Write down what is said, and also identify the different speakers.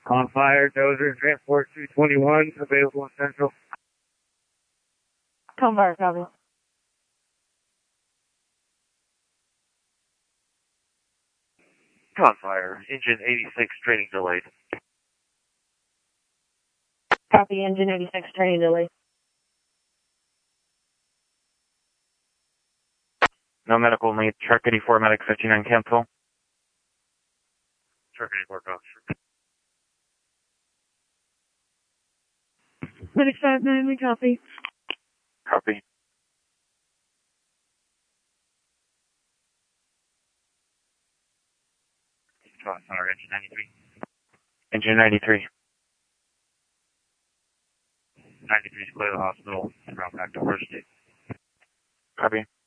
Speaker 1: On fire, Dozer, transport 221, available in Central.
Speaker 2: Come fire, copy.
Speaker 3: Confire, engine 86 training delayed.
Speaker 2: Copy, engine 86, training delay.
Speaker 3: No medical need. Truck 84, medic 59, cancel. Truck 84, officer.
Speaker 2: Medic 59, we copy.
Speaker 3: Copy. Center, engine 93. Engine 93. 93 is clear the hospital and route back to first state. Copy.